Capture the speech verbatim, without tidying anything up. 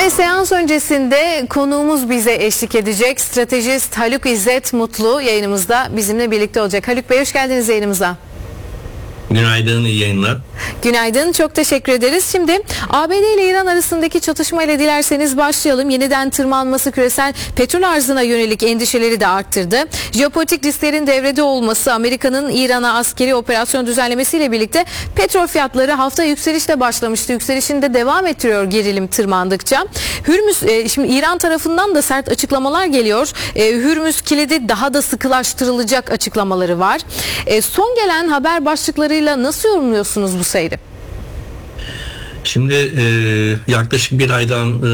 Ve seans öncesinde konuğumuz bize eşlik edecek. Stratejist Haluk İzzet Mutlu yayınımızda bizimle birlikte olacak. Haluk Bey, hoş geldiniz yayınımıza. Günaydın, iyi yayınlar. Günaydın, çok teşekkür ederiz. Şimdi A B D ile İran arasındaki çatışmayla dilerseniz başlayalım. Yeniden tırmanması küresel petrol arzına yönelik endişeleri de arttırdı. Jeopolitik risklerin devrede olması, Amerika'nın İran'a askeri operasyon düzenlemesiyle birlikte petrol fiyatları hafta yükselişle başlamıştı. Yükselişinde devam ettiriyor gerilim tırmandıkça. Hürmüz, e, şimdi İran tarafından da sert açıklamalar geliyor. E, Hürmüz kilidi daha da sıkılaştırılacak açıklamaları var. E, son gelen haber başlıklarıyla nasıl yorumluyorsunuz bu seyri? Şimdi e, yaklaşık bir aydan